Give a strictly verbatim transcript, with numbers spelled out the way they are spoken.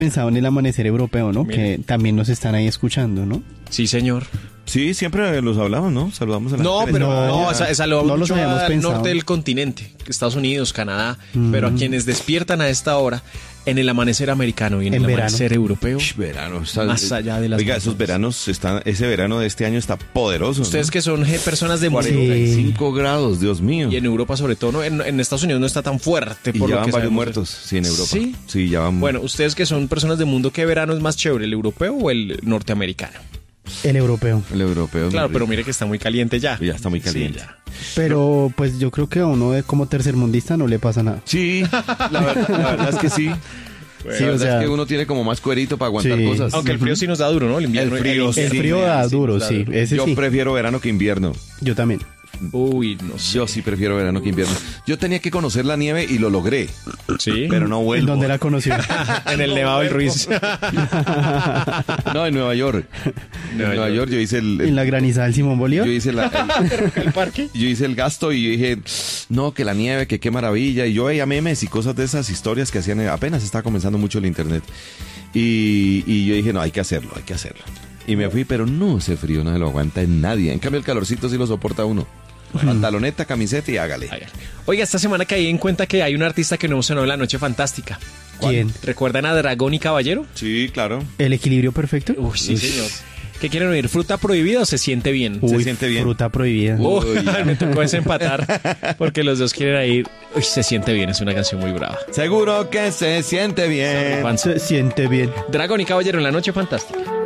Pensado en el amanecer europeo, ¿no? Mire. Que también nos están ahí escuchando, ¿no? Sí, señor. Sí, siempre los hablamos, ¿no? Saludamos a la No, gente. pero No, no, esa, esa lo no los mucho habíamos al pensado. norte del continente, Estados Unidos, Canadá, pero a quienes despiertan a esta hora en el amanecer americano y en, En el verano. amanecer europeo. Sh, verano. Está, Más allá de las Oiga, montañas. esos veranos, están, ese verano de este año está poderoso. Ustedes ¿no? que son je- personas de mundo cuarenta y cinco grados, Dios mío. y en Europa sobre todo, ¿no? en, en Estados Unidos no está tan fuerte. Y Por ya lo van que varios sabemos. muertos, sí, en Europa. ¿Sí? Sí, ya van. Bueno, ustedes que son personas de mundo, ¿qué verano es más chévere, el europeo o el norteamericano? El europeo. El europeo. es Claro, muy pero rico. mire que está muy caliente ya. Ya está muy caliente. Sí, ya. Pero pues yo creo que a uno de como tercermundista no le pasa nada. Sí, la verdad, la verdad es que sí. Sí, la o verdad sea, es que uno tiene como más cuerito para aguantar Sí. cosas. Aunque el frío sí nos da duro, ¿no? El invierno. El frío, el sí, frío da duro, da sí. duro. Ese Yo sí. prefiero verano que invierno. Yo también. Uy, no sé. Yo sí prefiero verano que invierno. Yo tenía que conocer la nieve y lo logré, Sí. pero no ¿En vuelvo. dónde la conoció? en el Nevado del Ruiz. No, en Nueva York. En Nueva Nueva York yo hice el, el- ¿En la granizada del Simón Bolívar? yo hice la, el- ¿El parque? yo hice el gasto y yo dije, no, que la nieve, que qué maravilla. Y yo veía memes y cosas de esas historias que hacían, apenas estaba comenzando mucho el internet. Y, y yo dije, no, hay que hacerlo, hay que hacerlo. Y me fui, pero no, ese frío no se lo aguanta en nadie. En cambio, el calorcito sí lo soporta uno. Pantaloneta, camiseta y hágale. Ay, ay. Oiga, esta semana caí en cuenta que hay un artista que no mencionó en La Noche Fantástica. ¿Quién? ¿Recuerdan a Dragón y Caballero? Sí, claro. ¿El equilibrio perfecto? Uy, sí, señor. ¿Qué quieren oír? ¿Fruta prohibida o se siente bien? Uy, Se siente bien. Fruta prohibida. Uy, Uy, ya. me tocó desempatar porque los dos quieren ir. Uy, se siente bien, es una canción muy brava. Seguro que se siente bien. Juan, Se siente bien. Dragón y Caballero en La Noche Fantástica.